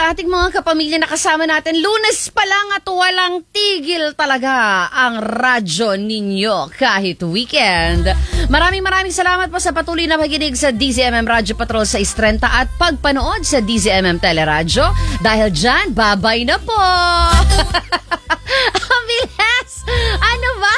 sa ating mga kapamilya na kasama natin. Lunes pa lang at walang tigil talaga ang radyo ninyo kahit weekend. Maraming salamat po sa patuloy na pakikinig sa DZMM Radyo Patrol sa Istrenta at pagpanood sa DZMM Teleradyo. Dahil dyan, babay na po! Ang bilis! Ano ba?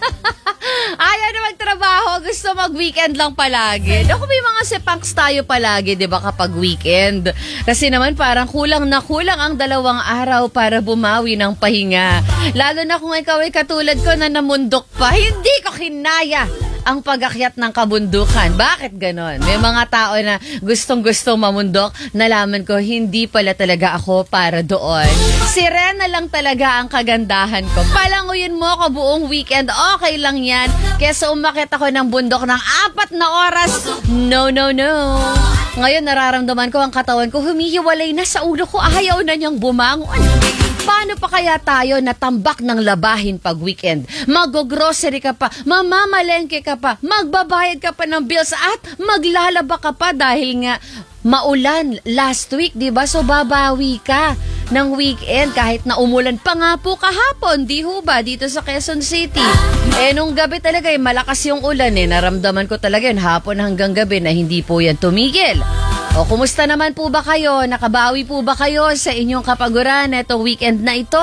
Ayaw na magtrabaho, gusto mag-weekend lang palagi. Naku, may mga sepanks tayo palagi, di ba, kapag weekend? Kasi naman parang kulang na kulang ang 2 araw para bumawi ng pahinga. Lalo na kung ikaw ay katulad ko na namundok pa, hindi ko kinaya ang pag-akyat ng kabundukan. Bakit ganon? May mga tao na gustong-gustong mamundok, nalaman ko hindi pala talaga ako para doon. Sirena lang talaga ang kagandahan ko. Palanguyin mo ako buong weekend, okay lang yan. Kesa umakyat ako ng bundok ng 4 na oras. No. Ngayon nararamdaman ko ang katawan ko humihiwalay na sa ulo ko. Ayaw na niyang bumangon. Paano pa kaya tayo natambak ng labahin pag weekend? Mag-grocery ka pa, mamamalengke ka pa, magbabayad ka pa ng bills at maglalaba ka pa dahil nga maulan last week, di ba? So babawi ka ng weekend kahit na umulan pa nga po kahapon, di ho ba? Dito sa Quezon City. Nung gabi talaga malakas yung ulan naramdaman ko talaga yun hapon hanggang gabi na hindi po yan tumigil. O, kumusta naman po ba kayo? Nakabawi po ba kayo sa inyong kapaguran itong weekend na ito?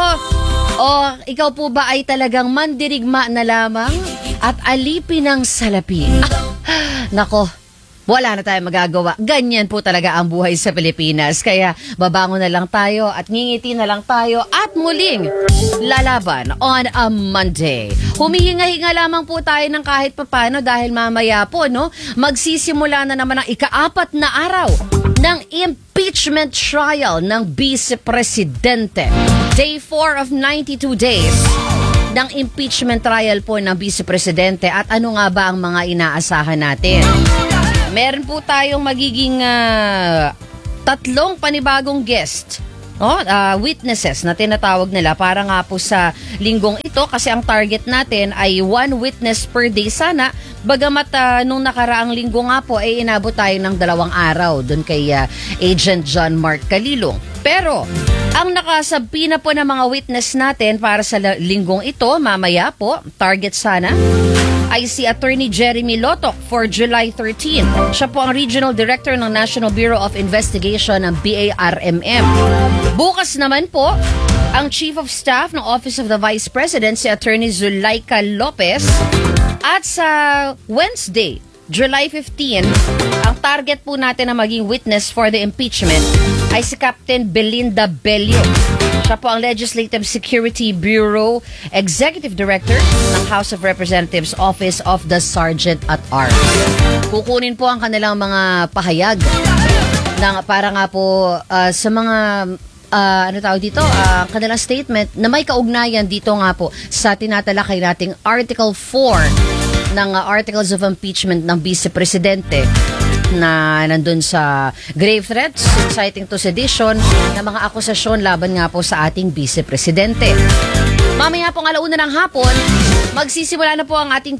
O, ikaw po ba ay talagang mandirigma na lamang at alipin ng salapi? Nako, wala na tayong magagawa. Ganyan po talaga ang buhay sa Pilipinas. Kaya babangon na lang tayo at ngingiti na lang tayo at muling lalaban on a Monday. Humihinga-hinga lamang po tayo ng kahit papano dahil mamaya po, magsisimula na naman ang ika-4 na araw ng impeachment trial ng Vice Presidente. Day 4 of 92 days ng impeachment trial po ng Vice Presidente. At ano nga ba ang mga inaasahan natin? Meron po tayong magiging 3 panibagong guest. Witnesses na tinatawag nila para nga po sa linggong ito kasi ang target natin ay 1 witness per day sana. Bagamat nung nakaraang linggo nga po ay inabot tayo ng 2 araw doon kay Agent John Mark Calilong. Pero ang nakasabpi na po ng mga witness natin para sa linggong ito, mamaya po, target sana, ay si Attorney Jeremy Lotok for July 13. Siya po ang Regional Director ng National Bureau of Investigation ng BARMM. Bukas naman po, ang Chief of Staff ng Office of the Vice President, si Attorney Zulaika Lopez. At sa Wednesday, July 15, ang target po natin na maging witness for the impeachment ay si Captain Belinda Bello. Siya po ang Legislative Security Bureau Executive Director ng House of Representatives Office of the Sergeant at Arms. Kukunin po ang kanilang mga pahayag para nga po sa mga kanilang statement na may kaugnayan dito nga po sa tinatalakay nating Article 4 ng Articles of Impeachment ng Vice Presidente na nandun sa grave threats, inciting to sedition, na mga akusasyon laban nga po sa ating Vice Presidente. Mamaya pong 1:00 ng hapon, magsisimula na po ang ating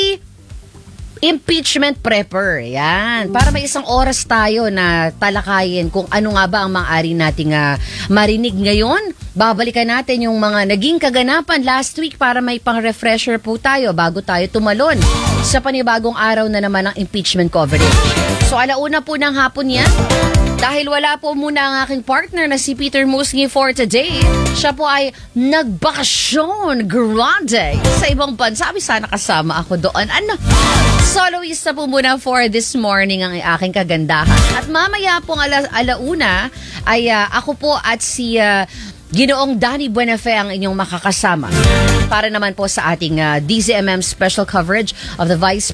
impeachment prepper. Yan. Para may 1 oras tayo na talakayin kung ano nga ba ang maaari nating marinig ngayon. Babalikan natin yung mga naging kaganapan last week para may pang-refresher po tayo bago tayo tumalon sa panibagong araw na naman ng impeachment coverage. So, 1:00 po ng hapon yan. Dahil wala po muna ang aking partner na si Peter Musngi for today, siya po ay nagbakasyon grande sa ibang bansa. Sabi sana kasama ako doon. Soloista po muna for this morning ang aking kagandahan. At mamaya pong 1:00 ay ako po at si Ginoong Danny Buenafe ang inyong makakasama para naman po sa ating DZMM special coverage of the Vice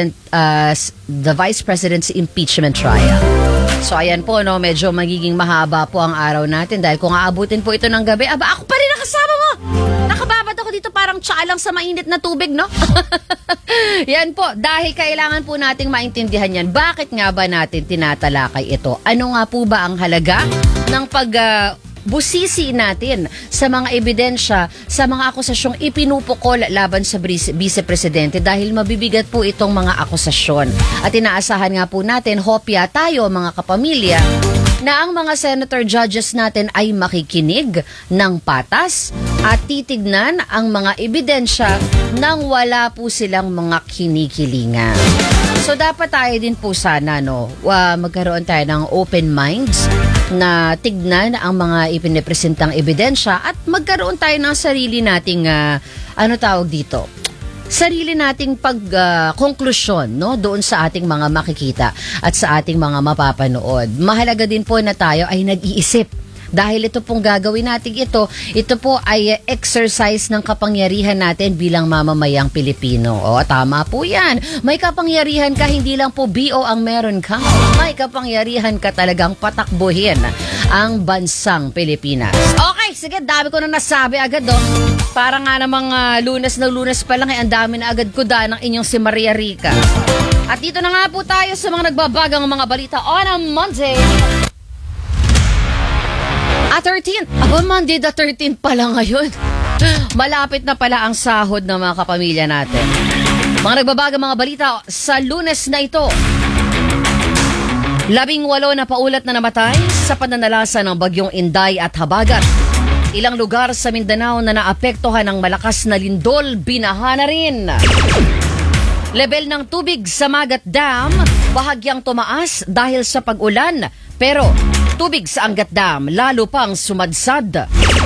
President's impeachment trial. So ayan po, medyo magiging mahaba po ang araw natin dahil kung aabutin po ito ng gabi, ako pa rin nakasama mo! Nakababad ako dito parang tsaa lang sa mainit na tubig, no? Yan po, dahil kailangan po nating maintindihan yan. Bakit nga ba natin tinatalakay ito? Ano nga po ba ang halaga ng busisi natin sa mga ebidensya, sa mga akusasyong ipinupukol laban sa Vice Presidente dahil mabibigat po itong mga akusasyon. At inaasahan nga po natin, hopya tayo mga kapamilya, na ang mga senator judges natin ay makikinig ng patas at titignan ang mga ebidensya nang wala po silang mga kinikilingan. So dapat tayo din po sana magkaroon tayo ng open minds na tignan ang mga ipinipresentang ebidensya at magkaroon tayo ng sarili nating sarili nating pagkonklusyon doon sa ating mga makikita at sa ating mga mapapanood. Mahalaga din po na tayo ay nag-iisip. Dahil ito pong gagawin natin ito po ay exercise ng kapangyarihan natin bilang mamamayang Pilipino. O, tama po yan. May kapangyarihan ka, hindi lang po BO ang meron ka. May kapangyarihan ka talagang patakbuhin ang bansang Pilipinas. Okay, sige, dami ko na nasabi agad Para nga namang lunes na lunes pa lang ang dami na agad kuda ng inyong si Maria Rica. At dito na nga po tayo sa mga nagbabagang mga balita on a Monday. 13th. Monday the 13th pala ngayon. Malapit na pala ang sahod ng mga kapamilya natin. Mga nagbabagang mga balita sa lunes na ito. 18 na paulat na namatay sa pananalasa ng bagyong Inday at Habagat. Ilang lugar sa Mindanao na naapektuhan ng malakas na lindol, binaha na rin. Level ng tubig sa Magat Dam, bahagyang tumaas dahil sa pag-ulan. Pero tubig sa Angat Dam lalo pang sumadsad.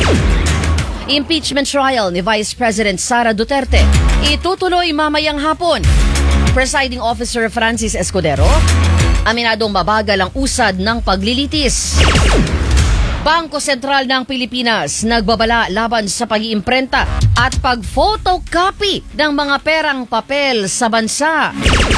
Impeachment trial ni Vice President Sara Duterte itutuloy mamayang hapon. Presiding Officer Francis Escudero, aminadong mabagal ang usad ng paglilitis. Bangko Sentral ng Pilipinas nagbabala laban sa pag-iimprenta at pag-photocopy ng mga perang papel sa bansa.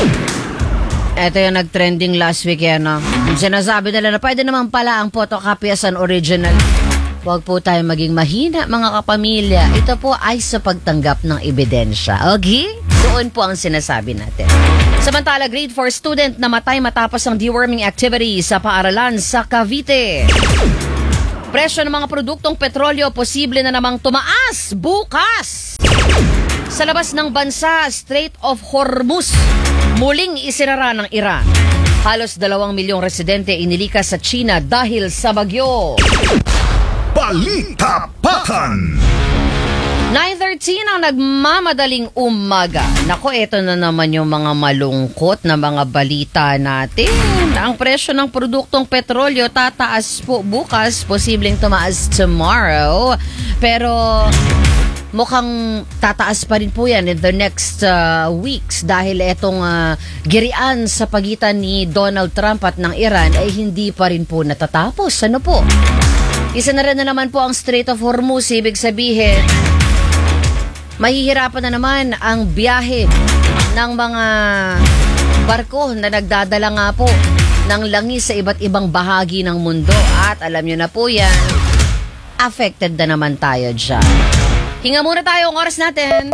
Ito yung nag-trending last week Sinasabi nila na pwede naman pala ang photocopy as an original. Huwag po tayo maging mahina, mga kapamilya. Ito po ay sa pagtanggap ng ebidensya. Okay? Doon po ang sinasabi natin. Samantala, grade 4 student namatay matapos ang deworming activity sa paaralan sa Cavite. Presyo ng mga produktong petrolyo posible na namang tumaas bukas. Sa labas ng bansa, Strait of Hormuz, muling isinara ng Iran. Halos 2 milyong residente inilikas sa China dahil sa bagyo. Balita Pakan! 9:13 ang nagmamadaling umaga. Nako, eto na naman yung mga malungkot na mga balita natin. Ang presyo ng produktong petrolyo tataas po bukas, posibleng tumaas tomorrow. Pero mukhang tataas pa rin po yan in the next weeks dahil etong girian sa pagitan ni Donald Trump at ng Iran ay hindi pa rin po natatapos. Ano po? Isa na rin na naman po ang Strait of Hormuz. Ibig sabihin, mahihirapan na naman ang biyahe ng mga barko na nagdadala nga po ng langis sa iba't ibang bahagi ng mundo. At alam nyo na po yan, affected na naman tayo dyan. Hinga muna tayo ang oras natin.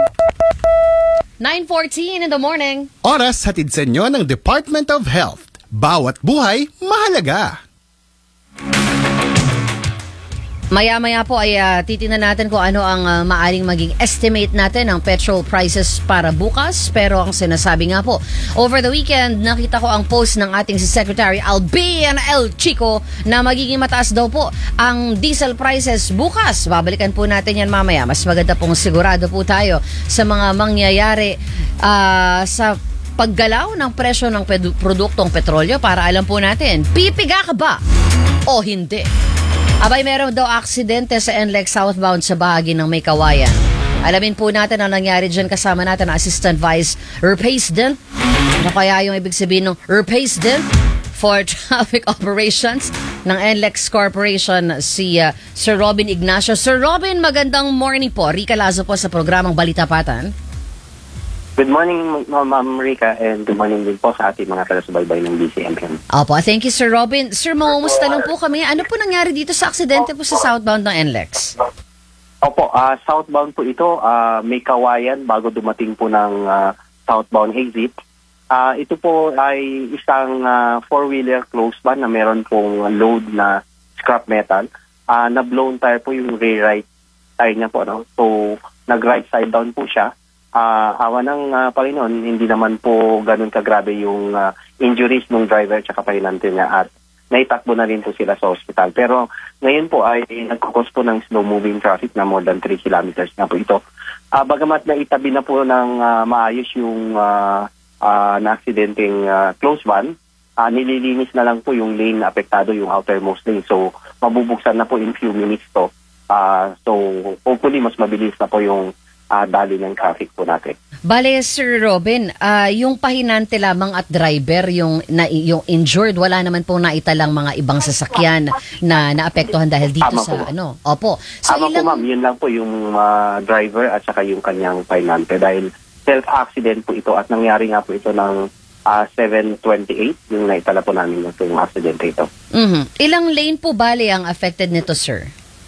9:14 in the morning. Oras hatid sa inyo ng Department of Health. Bawat buhay, mahalaga. Maya-maya po ay titingnan natin kung ano ang maaring maging estimate natin ng petrol prices para bukas. Pero ang sinasabi nga po, over the weekend, nakita ko ang post ng ating si Secretary Albian L. Chico na magiging mataas daw po ang diesel prices bukas. Babalikan po natin yan mamaya. Mas maganda pong sigurado po tayo sa mga mangyayari sa paggalaw ng presyo ng produktong petrolyo para alam po natin, pipiga ka ba o hindi? Abay, meron daw aksidente sa NLEX southbound sa bahagi ng May Kawayan. Alamin po natin ang nangyari dyan. Kasama natin ang Assistant Vice President. Ano kaya yung ibig sabihin ng President for Traffic Operations ng NLEX Corporation, si Sir Robin Ignacio. Sir Robin, magandang morning po. Rica Lazo po sa programang Balita Patan. Good morning, Ma'am Rica, and good morning din po sa ating mga taga-subaybay ng DCMM. Opo, thank you, Sir Robin. Sir, mamumusta lang po kami. Ano po nangyari dito sa aksidente po sa southbound ng NLEX? Opo, southbound po ito, May Kawayan, bago dumating po ng southbound exit. Ito po ay isang four-wheeler close van na meron pong load na scrap metal. Na-blown tire po yung rear right tire niya po. No? So, nag-right side down po siya. Awa ng Panginoon, hindi naman po ganun kagrabe yung injuries ng driver at pahinante niya at naitakbo na rin po sila sa hospital. Pero ngayon po ay nagkukos po ng slow-moving traffic na more than 3 kilometers na po ito. Bagamat na itabi na po ng maayos yung na-aksidenteng close van, nililinis na lang po yung lane na apektado, yung outermost lane. So, mabubuksan na po in few minutes to. So, hopefully, mas mabilis na po yung dali ng traffic po natin. Bale, Sir Robin, yung pahinante lamang at driver, yung injured, wala naman po naitalang mga ibang sasakyan na naapektuhan dahil dito Tama sa po. Opo. So, Tama po, ma'am. Yun lang po yung driver at saka yung kanyang pahinante. Dahil self-accident po ito at nangyari nga po ito ng 7:28, yung naitala po namin yung accident ito. Ilang lane po bale ang affected nito, sir?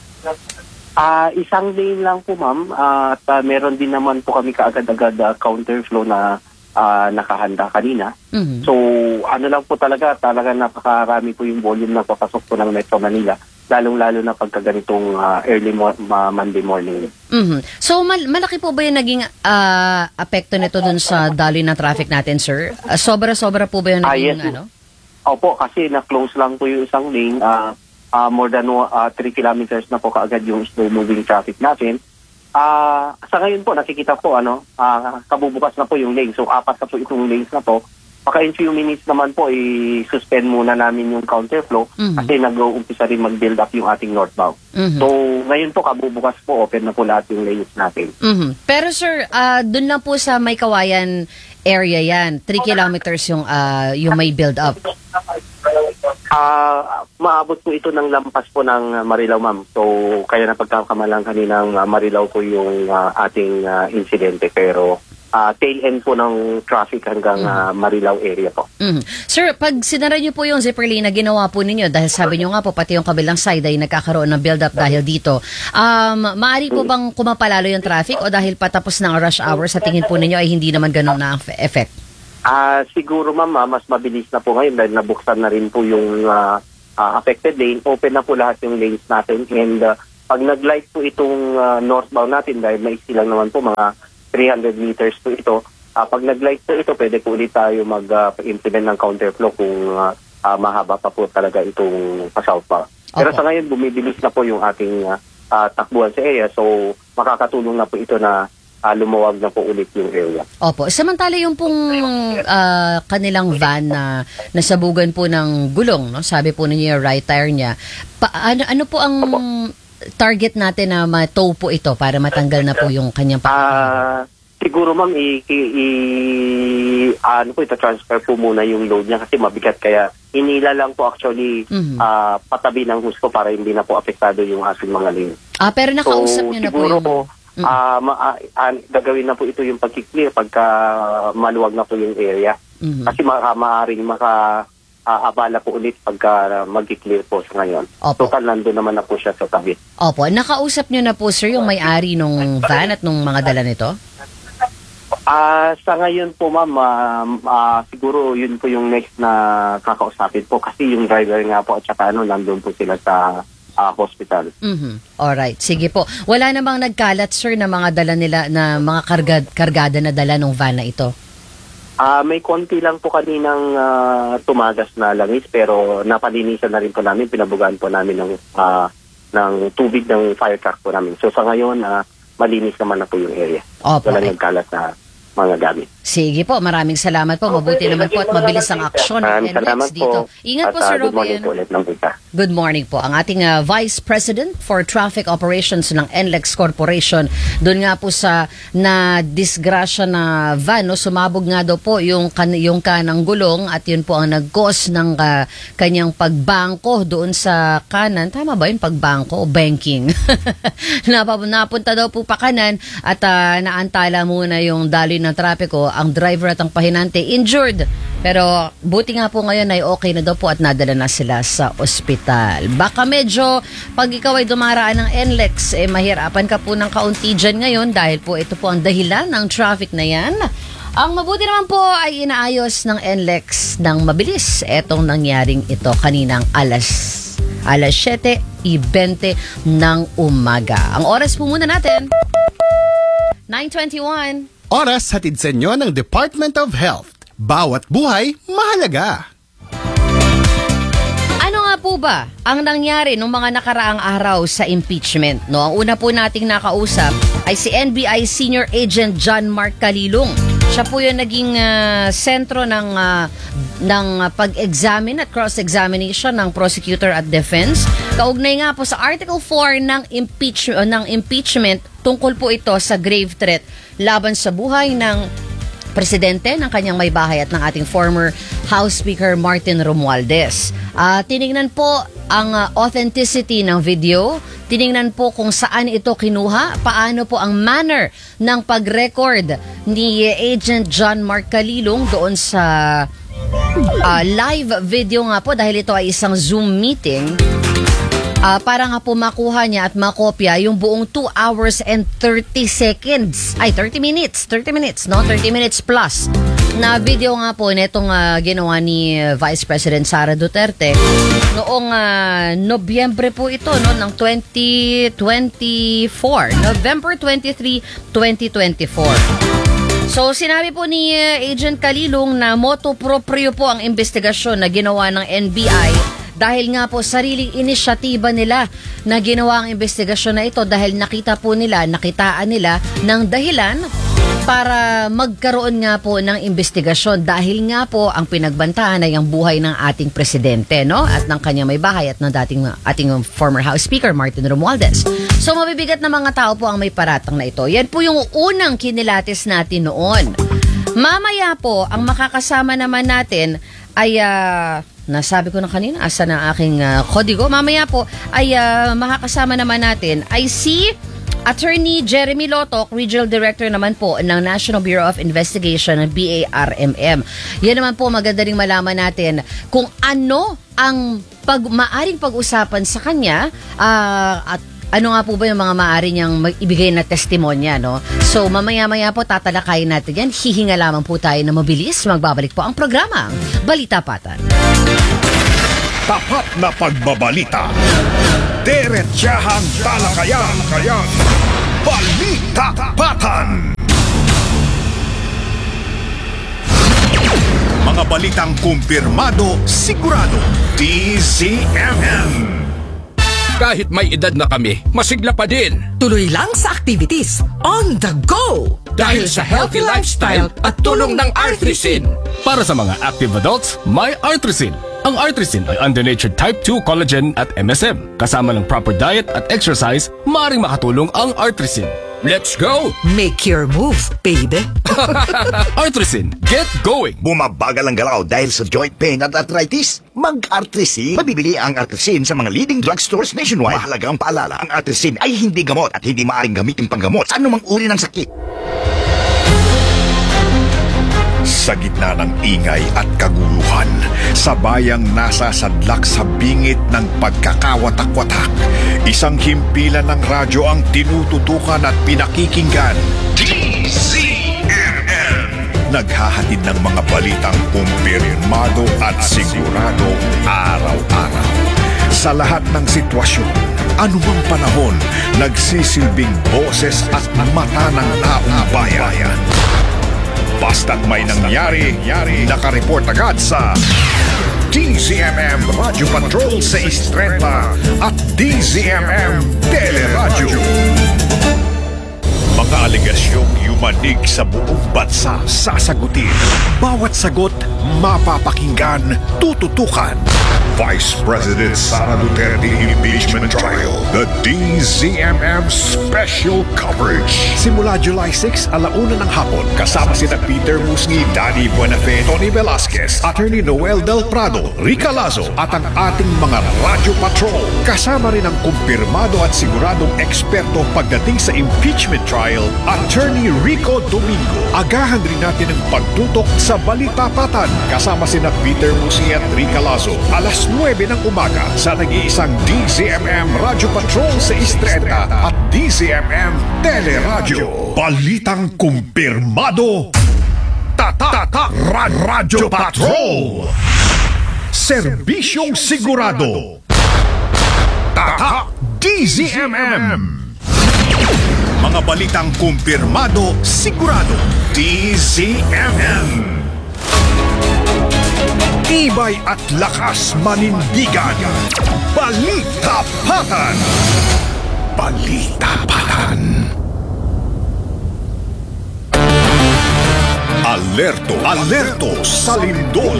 Isang lane lang po, ma'am. At meron din naman po kami kaagad-agad counterflow na nakahanda kanina. So, ano lang po talaga napakarami po yung volume na papasok po ng Metro Manila, lalong-lalo na pagka ganitong early Monday morning. So, malaki po ba yung naging apekto nito dun sa daloy na traffic natin, sir? Sobra-sobra po ba yung naging Yes. Opo, kasi na-close lang po yung isang lane. More than 3 kilometers na po kaagad yung slow-moving traffic natin. Sa ngayon po, nakikita po, kabubukas na po yung lane. So, 4 na po itong lanes na po. Baka in few minutes naman po, i-suspend muna namin yung counterflow kasi nag-uumpisa rin mag-build up yung ating northbound. So, ngayon po, kabubukas po, open na po lahat yung lanes natin. Pero sir, dun lang po sa May Kawayan area yan, 3 kilometers yung may build up. Maabot po ito ng lampas po ng Marilao, ma'am. So, kaya napagkakamalang kaninang Marilao po yung ating insidente. Pero tail end po ng traffic hanggang Marilao area po. Sir, pag sinara niyo po yung zipper lane na ginawa po ninyo, dahil sabi niyo nga po, pati yung kabilang side ay nagkakaroon ng build-up dahil dito, maaari po bang kumapalalo yung traffic o dahil patapos ng rush hour, sa tingin po ninyo ay hindi naman ganun na effect? Siguro, ma'am, mas mabilis na po ngayon dahil nabuksan na rin po yung affected lane. Open na po lahat yung lanes natin. And pag nag-light po itong northbound natin, dahil maiksi lang naman po, mga 300 meters po ito, pag nag-light po ito, pwede po ulit tayo mag-implement ng counterflow kung mahaba pa po talaga itong pa-southbound. Pero sa ngayon, bumibilis na po yung ating takbuhan sa area. So, makakatulong na po ito na lumuwag na po ulit yung area. Opo. Samantala yung pong kanilang van na nasabugan po ng gulong, no? Sabi po ninyo yung right tire niya. Ano po ang target natin na ma-tow po ito para matanggal na po yung kanyang siguro, ma'am, ita-transfer po muna yung load niya kasi mabigat, kaya hinila lang po actually patabi ng husto para hindi na po apektado yung ating mga lane. Pero nakausap niyo na po siguro yung... po, gagawin na po ito yung pag-clear pagka maluwag na po yung area. Kasi maaaring abala po ulit pagka mag-clear po sa ngayon. Opo. Total, nandun naman na po siya sa tabi. Opo. Nakausap niyo na po, sir, yung may-ari nung van at nung mga dala nito? Sa ngayon po, ma'am, siguro yun po yung next na kakausapin po kasi yung driver nga po at saka nandun po sila sa hospital. Alright, sige po. Wala namang nagkalat, sir, na mga dala nila, na mga kargada na dala ng van na ito? May konti lang po kaninang tumagas na langis, pero napaninisan na rin po namin, pinabugaan po namin ng tubig ng fire truck po namin. So sa ngayon, malinis naman na po yung area. Opo. Wala nagkalat na mga gamit. Sige po, maraming salamat po. Mabuti naman po at mabilis ang aksyon ng NLEX dito. Ingat po, Sir Good morning Robin. po ulit ng kita. Good morning po. Ang ating Vice President for Traffic Operations ng NLEX Corporation, doon nga po sa na-disgrasya na van, no, sumabog nga daw po yung kanang gulong at yun po ang nag-cause ng kanyang pagbangko doon sa kanan. Tama ba yun? Pagbangko o banking? Napunta daw po pa kanan at naantala muna yung daloy ng trapiko. Ang driver at ang pahinante injured. Pero buti nga po ngayon ay okay na daw po at nadala na sila sa ospital. Baka medyo pag ikaw ay dumaraan ng NLEX, mahirapan ka po ng kaunti dyan ngayon dahil po ito po ang dahilan ng traffic na yan. Ang mabuti naman po ay inaayos ng NLEX ng mabilis. Etong nangyaring ito kaninang alas 7:20 ng umaga. Ang oras po muna natin, 9:21. Oras hatid sa inyo ng Department of Health. Bawat buhay, mahalaga. Ano po ba ang nangyari nung mga nakaraang araw sa impeachment? No, ang una po nating nakausap ay si NBI Senior Agent John Mark Calilong. Siya po yung naging sentro ng pag-examine at cross-examination ng prosecutor at defense. Kaugnay nga po sa Article 4 ng impeachment, tungkol po ito sa grave threat laban sa buhay ng presidente ng kanyang may bahay at ng ating former House Speaker Martin Romualdez. Tinignan po ang authenticity ng video, tinignan po kung saan ito kinuha, paano po ang manner ng pag-record ni Agent John Mark Calilong doon sa live video nga po dahil ito ay isang Zoom meeting. Para nga po makuha niya at makopya yung buong 2 hours and 30 seconds. Ay, 30 minutes, no? 30 minutes plus na video nga po netong ginawa ni Vice President Sara Duterte noong Nobyembre po ito, no? Ng 2024. November 23, 2024. So, sinabi po ni Agent Calilong na motu proprio po ang investigasyon na ginawa ng NBI dahil nga po sariling inisyatiba nila na ginawa ang investigasyon na ito dahil nakitaan nila ng dahilan para magkaroon nga po ng investigasyon dahil nga po ang pinagbantaan ay ang buhay ng ating presidente, no? At ng kanyang may bahay at ng ating former House Speaker Martin Romualdez. So mabibigat na mga tao po ang may paratang na ito. Yan po yung unang kinilatis natin noon. Mamaya po, ang makakasama naman natin ay nasabi ko na kanina, asa na aking kodigo. Mamaya po ay makakasama naman natin ay si Attorney Jeremy Lotoc, Regional Director naman po ng National Bureau of Investigation, BARMM. Yan naman po maganda ring malaman natin kung ano ang maaring pag-usapan sa kanya at ano nga po ba yung mga maaari niyang ibigay na testimonya, no? So, mamaya-maya po tatalakayin natin yan. Hihinga lamang po tayo na mabilis. Magbabalik po ang programa, Balita Patan. Tapat na pagbabalita. Diretsahang talakayan. Balita Patan. Mga balitang kumpirmado, sigurado. DZMM. Kahit may edad na kami, masigla pa din. Tuloy lang sa activities on the go! Dahil sa healthy lifestyle at tulong ng Artrisin. Para sa mga active adults, may Artrisin. Ang Artrisin ay under-natured type 2 collagen at MSM. Kasama ng proper diet at exercise, maaaring makatulong ang Artrisin. Let's go! Make your move, baby! Artrisin, get going! Bumabagal ang galaw dahil sa joint pain at arthritis? Mag-Artrisin. Mabibili ang Artrisin sa mga leading drugstores nationwide. Mahalagang paalala, ang Artrisin ay hindi gamot at hindi maaaring gamitin panggamot sa anumang uri ng sakit. Sa gitna ng ingay at kaguluhan, sa bayang nasasadlak sa bingit ng pagkakawatak-watak, isang himpilan ng radyo ang tinututukan at pinakikinggan. DZMM. Naghahatid ng mga balitang kumpirmado at sigurado araw-araw. Sa lahat ng sitwasyon, anumang panahon, nagsisilbing boses at mata ng taong bayan. Basta't may nangyari, nakareport agad sa DZMM Radio Patrol 630 at DZMM Teleradyo. Mga aligasyong yumanig sa buong bansa sasagutin. Bawat sagot mapapakinggan, tututukan. Vice President Sara Duterte Impeachment Trial. The DZMM Special Coverage. Simula July 6, 1:00 ng hapon. Kasama sina Peter Musni, Danny Buenafe, Tony Velasquez, Attorney Noel Del Prado, Rica Lazo, at ang ating mga Radio Patrol. Kasama rin ang kumpirmado at siguradong eksperto pagdating sa impeachment trial, Attorney Rico Domingo. Agahan rin natin ang pagtutok sa Balita Patan. Kasama sina Peter Musni at Rica Lazo. Alas 9 ng umaga sa nag-iisang DZMM Radio Patrol 630 at DZMM Teleradyo. Balitang kumpirmado. Tatak Radyo Patrol. Serbisyong sigurado. Tatak DZMM. Mga balitang kumpirmado, sigurado. DZMM. Tibay at lakas manindigan. Balita-patan. Balita-patan. Alerto sa lindol.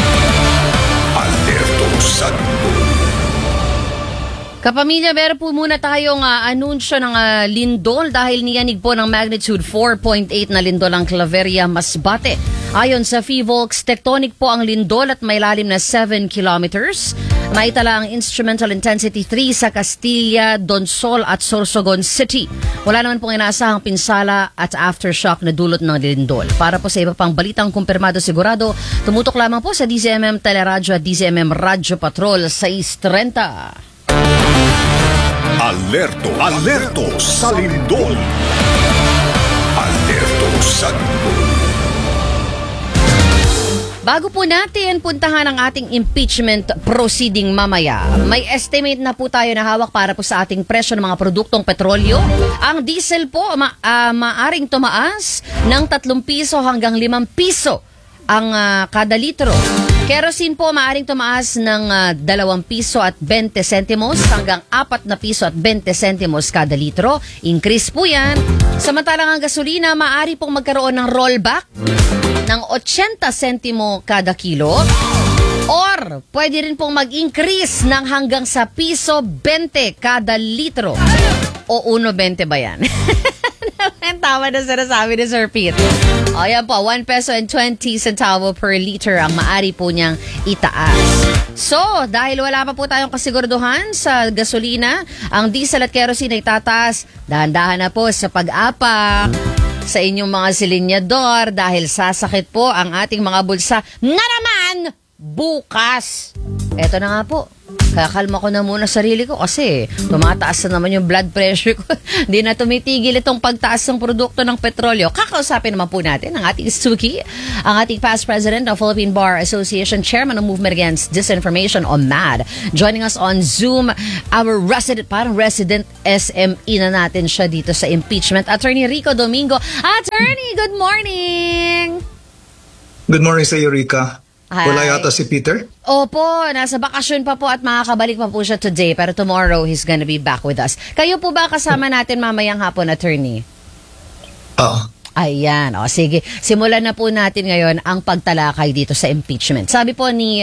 Alerto sa lindol. Kapamilya, meron po muna tayong anunsyo ng lindol dahil niyanig po ng magnitude 4.8 na lindol ang Claveria, Masbate. Ayon sa PHIVOLCS, tectonic po ang lindol at may lalim na 7 kilometers. Naitala ang instrumental intensity 3 sa Castilla, Donsol at Sorsogon City. Wala naman pong inaasahang pinsala at aftershock na dulot ng lindol. Para po sa iba pang balitang kumpirmado sigurado, tumutok lamang po sa DZMM Teleradyo at DZMM Radyo Patrol 630. Alerto sa lindol. Alerto sa lindol. Bago po natin puntahan ang ating impeachment proceeding mamaya, may estimate na po tayo na hawak para po sa ating presyo ng mga produktong petrolyo. Ang diesel po maaring tumaas ng 3 piso hanggang 5 piso ang kada litro. Kerosene po maaring tumaas ng 2 piso at 20 sentimos hanggang 4 na piso at 20 sentimos kada litro. Increase po yan. Samantalang ang gasolina maaari pong magkaroon ng rollback ng 80 sentimo kada kilo. Or pwede rin pong mag-increase ng hanggang sa piso 20 kada litro. O 1.20 ba yan? Tama na sinasabi ni Sir Pete. O yan po, 1 peso and 20 centavo per liter ang maari po niyang itaas. So, dahil wala pa po tayong kasiguraduhan sa gasolina, ang diesel at kerosene ay tataas. Dahan-dahan na po sa pag-apak sa inyong mga silinyador dahil sasakit po ang ating mga bulsa na naman bukas. Eto na nga po. Kakalma ko na muna sarili ko kasi tumataas na naman yung blood pressure ko. Hindi na tumitigil itong pagtaas ng produkto ng petrolyo. Kakausapin naman po natin ang ating Suki, ang ating past president ng Philippine Bar Association, chairman ng Movement Against Disinformation o MAD. Joining us on Zoom, our resident SME na natin siya dito sa impeachment, Attorney Rico Domingo. Attorney, good morning! Good morning sa iyo, Rica. Hi. Wala yata si Peter? Opo, nasa bakasyon pa po at makakabalik pa po siya today pero tomorrow he's gonna be back with us. Kayo po ba kasama natin mamayang hapon, Attorney? Oo. Ayan, o sige. Simulan na po natin ngayon ang pagtalakay dito sa impeachment. Sabi po ni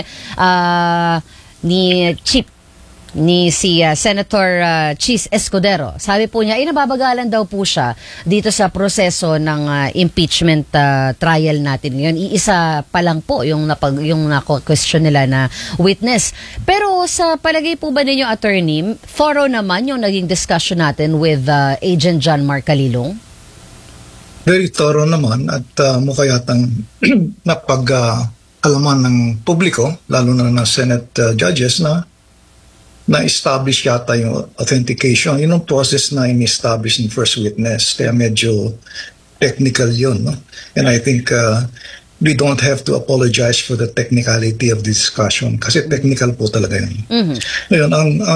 Senator Chis Escudero, sabi po niya, nababagalan daw po siya dito sa proseso ng impeachment trial natin ngayon. Iisa pa lang po yung na-question nila na witness. Pero sa palagay po ba ninyo, Attorney, thorough naman yung naging discussion natin with Agent John Mark Calilong? Very thorough naman at mukha yatang napag-alaman ng publiko, lalo na ng Senate judges na-establish yata yung authentication. Yun ang process na in-establish ng first witness. Kaya medyo technical yun. No? And I think we don't have to apologize for the technicality of the discussion kasi technical po talaga yun. Mm-hmm. Ngayon,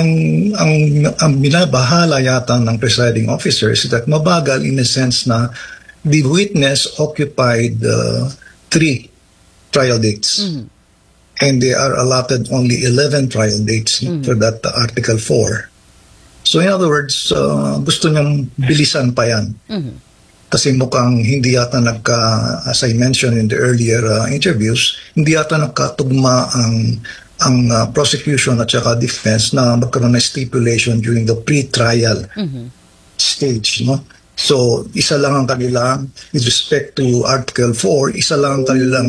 ang binabahala yata ng presiding officers is that mabagal in a sense na the witness occupied 3 trial dates. Mm-hmm. And they are allotted only 11 trial dates for that Article 4. So in other words, gusto niyang bilisan pa yan. Mm-hmm. Kasi mukhang hindi yata as I mentioned in the earlier interviews, hindi yata nagkatugma ang prosecution at saka defense na magkaroon ng stipulation during the pre-trial stage. No? So isa lang ang kanilang, with respect to Article 4, isa lang ang kanilang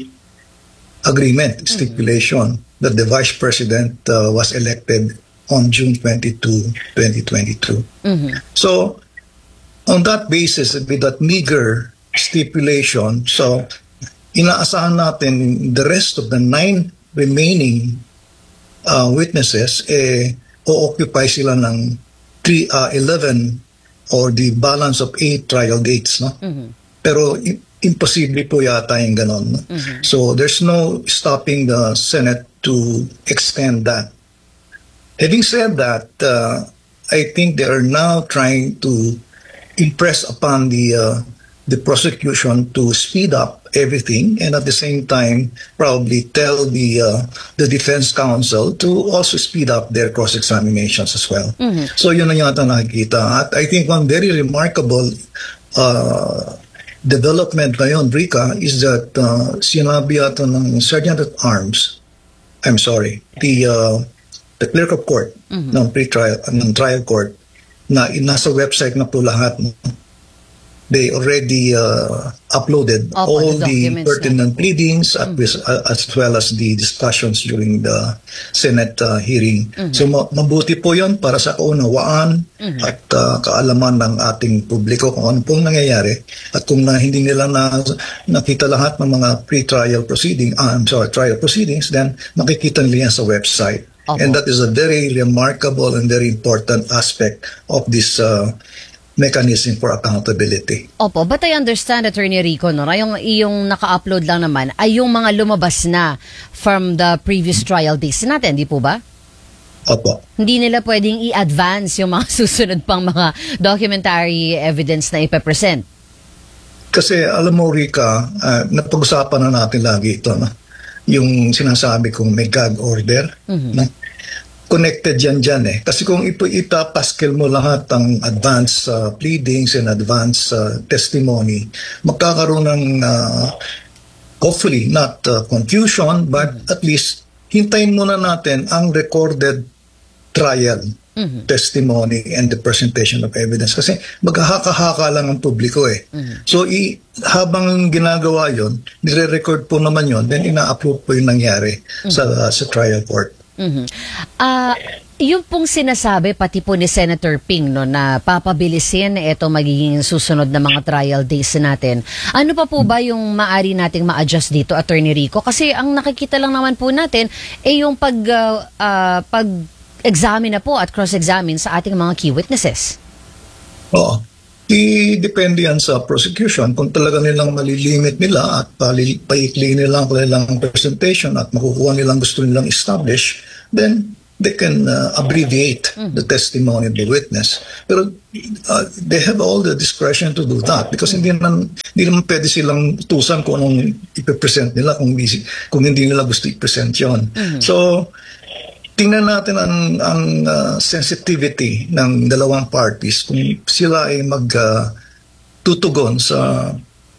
agreement, stipulation, that the Vice President was elected on June 22, 2022. Mm-hmm. So, on that basis, with that meager stipulation, so, inaasahan natin the rest of the 9 remaining witnesses, o-occupy sila ng 11 or the balance of 8 trial dates. No? Mm-hmm. Pero, imposible po yata yung ganon. Mm-hmm. So there's no stopping the Senate to extend that. Having said that, I think they are now trying to impress upon the the prosecution to speed up everything, and at the same time probably tell the defense counsel to also speed up their cross-examinations as well. So yun na yata nakikita. At I think one very remarkable development ngayon, Rika, is that sinabi yata ng Sergeant at Arms, the clerk of court ng trial court, na nasa website na po lahat. They already uploaded all the pertinent pleadings as well as the discussions during the Senate hearing. So mabuti po yun para sa kaunawaan at kaalaman ng ating publiko kung ano pong nangyayari. At kung hindi nila nakita lahat ng mga trial proceedings, then makikita nila yan sa website. And that is a very remarkable and very important aspect of this mechanism for accountability. Opo, but I understand, Attorney Rico, no, yung naka-upload lang naman ay yung mga lumabas na from the previous trial days natin, di po ba? Opo. Hindi nila pwedeng i-advance yung mga susunod pang mga documentary evidence na ipapresent. Kasi alam mo, Rika, napag-usapan na natin lagi ito, no? Yung sinasabi kong may gag order, no? Connected yan dyan eh. Kasi kung itapaskil mo lahat ng advance pleadings and advance testimony, magkakaroon ng hopefully not confusion, but at least hintayin muna natin ang recorded trial testimony and the presentation of evidence. Kasi maghahaka-haka lang ang publiko eh. So habang ginagawa yon, nire-record po naman yon, then ina-upload po yung nangyari sa trial court. Yung pong sinasabi pati po ni Senator Ping, no, na papabilisin ito magiging susunod na mga trial days natin. Ano pa po ba yung maari nating ma-adjust dito, Attorney Rico? Kasi ang nakikita lang naman po natin ay yung pag-examine na po at cross-examine sa ating mga key witnesses. Oo. Depende yan sa prosecution. Kung talaga nilang malilimit nila at paikli nilang kanilang presentation at makukuha nilang gusto nilang establish, then they can abbreviate the testimony of the witness. Pero they have all the discretion to do that because hindi naman pwede silang utusan kung anong ipipresent nila kung hindi nila gusto ipresent yun. So, tingnan natin ang sensitivity ng dalawang parties kung sila ay magtutugon sa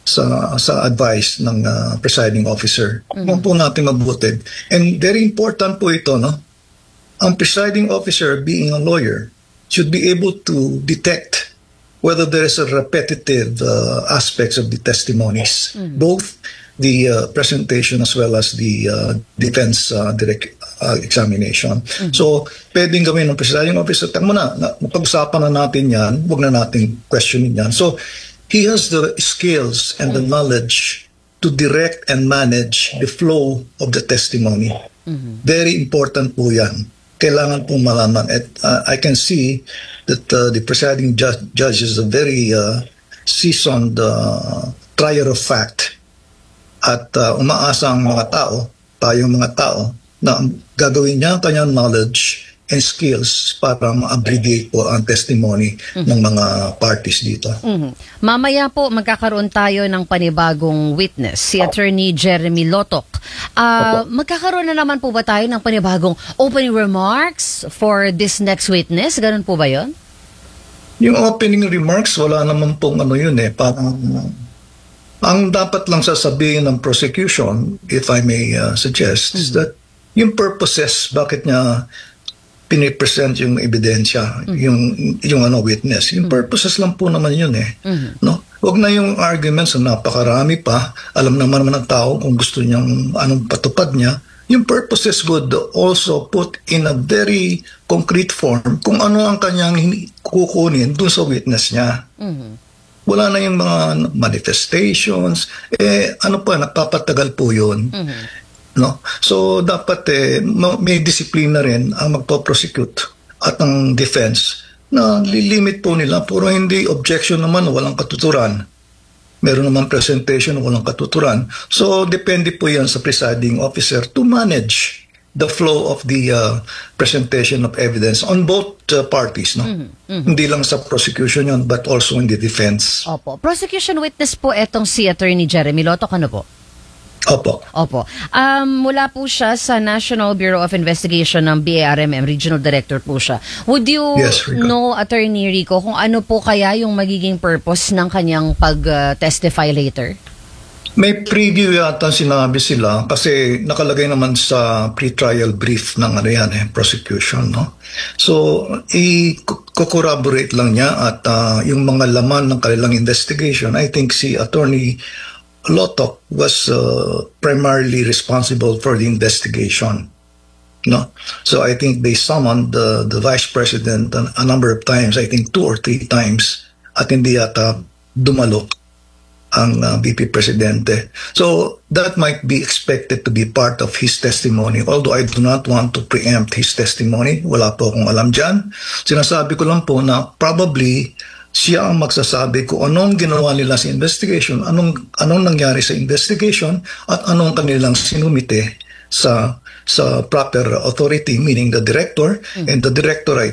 advice ng presiding officer. Kung po natin mabuti. And very important po ito, no? Ang presiding officer, being a lawyer, should be able to detect whether there is a repetitive aspects of the testimonies, both the presentation as well as the defense direct examination. So, pwedeng gawin ng presiding officer, napag-usapan na natin yan, huwag na natin questionin yan. So, he has the skills and the knowledge to direct and manage the flow of the testimony. Very important po yan. Kailangan pong malaman. At I can see that the presiding judge is a very seasoned trier of fact. At umaasa ang tayong mga tao, na gagawin niya ang kanyang knowledge and skills para ma-abbreviate po ang testimony ng mga parties dito. Mamaya po magkakaroon tayo ng panibagong witness, si Attorney Jeremy Lotok. Magkakaroon na naman po ba tayo ng panibagong opening remarks for this next witness? Ganun po ba yun? Yung opening remarks, wala naman pong yun eh. Parang, ang dapat lang sasabihin ng prosecution, if I may suggest, is that yung purposes, bakit niya pinipresent yung ebidensya, yung witness. Yung purposes lang po naman yun eh. No? Huwag na yung arguments na napakarami pa. Alam naman ng tao kung gusto niyang anong patupad niya. Yung purposes would also put in a very concrete form kung ano ang kanyang kukunin dun sa witness niya. Wala na yung mga manifestations. Napapatagal po yun. No? So dapat may disiplina rin ang magpo-prosecute at ang defense na lilimit po nila. Puro hindi objection naman, walang katuturan. Meron naman presentation, walang katuturan. So depende po yan sa presiding officer to manage the flow of the presentation of evidence on both parties, no? Hindi lang sa prosecution yun, but also in the defense. Opo. Prosecution witness po etong si Attorney Jeremy Lotok, ano po? Opo. Opo. Mula po siya sa National Bureau of Investigation ng BARMM, Regional Director po siya. Would you Yes, Rico. know, Attorney Rico, kung ano po kaya yung magiging purpose ng kanyang pag-testify later? May preview yata sinabi sila kasi nakalagay naman sa pre-trial brief ng prosecution, no? So, i-corroborate lang niya at yung mga laman ng kanilang investigation. I think si Attorney Lotok was primarily responsible for the investigation, no? So, I think they summoned the Vice President a number of times, I think 2 or 3 times, at hindi yata dumalo ang VP Presidente. So that might be expected to be part of his testimony. Although I do not want to preempt his testimony. Wala po akong alam dyan. Sinasabi ko lang po na probably siya ang magsasabi kung anong ginawa nila sa investigation, anong nangyari sa investigation, at anong kanilang sinumite sa proper authority, meaning the director, and the director, I